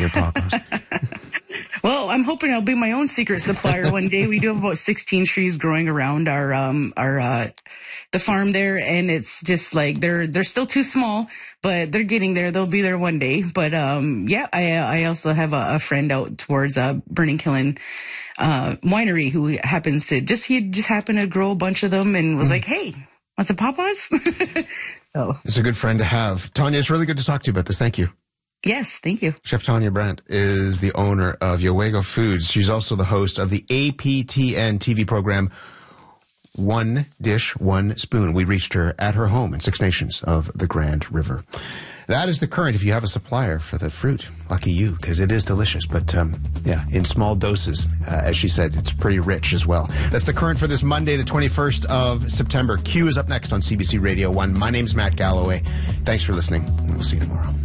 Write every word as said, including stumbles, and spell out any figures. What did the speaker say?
your pawpaws. Well, I'm hoping I'll be my own secret supplier one day. We do have about sixteen trees growing around our um our uh the farm there, and it's just like they're they're still too small, but they're getting there. They'll be there one day. But um yeah, I I also have a, a friend out towards uh Burning Kiln uh winery who happens to just he just happened to grow a bunch of them and was mm. like, hey, want some pawpaws? Oh, it's a good friend to have. Tanya, it's really good to talk to you about this. Thank you. Yes, thank you. Chef Tanya Brandt is the owner of Yowego Foods. She's also the host of the A P T N T V program, One Dish, One Spoon. We reached her at her home in Six Nations of the Grand River. That is the current if you have a supplier for that fruit. Lucky you, because it is delicious. But, um, yeah, in small doses. Uh, as she said, it's pretty rich as well. That's the current for this Monday, the twenty-first of September. Q is up next on C B C Radio one. My name's Matt Galloway. Thanks for listening. We'll see you tomorrow.